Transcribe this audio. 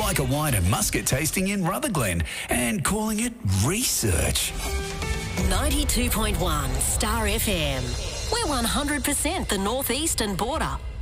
like a wine and muscat tasting in Rutherglen and calling it research. 92.1 Star FM. We're 100% the northeastern border.